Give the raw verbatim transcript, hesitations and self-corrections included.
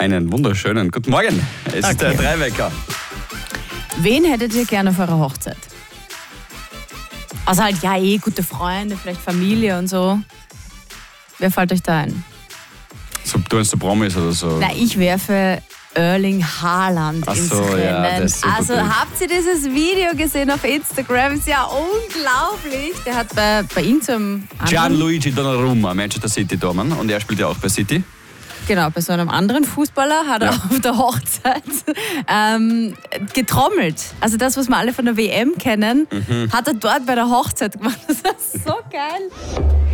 Einen wunderschönen guten Morgen. Es ist der Dreiwecker. Wen hättet ihr gerne auf eurer Hochzeit? Also halt, ja eh, gute Freunde, vielleicht Familie und so. Wer fällt euch da ein? So, du meinst so Promis oder so? Na, ich werfe Erling Haaland Ach ins so, Rennen. ja, das ist super also gut. habt ihr dieses Video gesehen auf Instagram? Ist ja unglaublich. Der hat bei, bei ihm zum Gianluigi Donnarumma, Manchester City Dortmund, und er spielt ja auch bei City. Genau, bei so einem anderen Fußballer hat er Ja. auf der Hochzeit ähm, getrommelt. Also das, was wir alle von der W M kennen, Mhm. hat er dort bei der Hochzeit gemacht. Das ist so geil.